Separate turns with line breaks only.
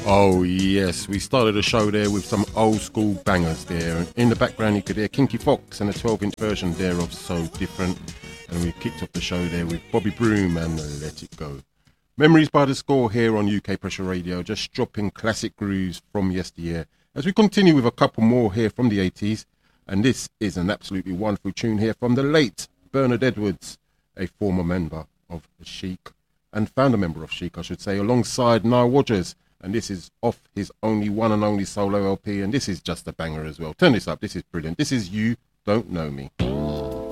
Oh yes, we started the show there with some old school bangers there. In the background you could hear Kinky Fox and a 12-inch version there of So Different. And we kicked off the show there with Bobby Broom and Let It Go. Memories by the Score here on UK Pressure Radio, just dropping classic grooves from yesteryear. As we continue with a couple more here from the 80s. And this is an absolutely wonderful tune here from the late Bernard Edwards, a former member of Chic, and founder member of Chic, I should say, alongside Nile Rodgers. And this is off his only one and only solo LP, and this is just a banger as well. Turn this up, this is brilliant. This is You Don't Know Me.